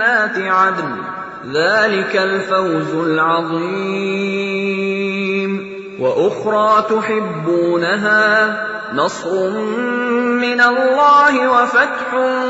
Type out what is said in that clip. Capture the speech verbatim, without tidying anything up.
جَنَّاتِ عَدْنٍ ۚ ذَٰلِكَ الْفَوْزُ الْعَظِيمُ. وَأُخْرَىٰ تُحِبُّونَهَا ۖ نَصْرٌ مِّنَ اللَّهِ وَفَتْحٌ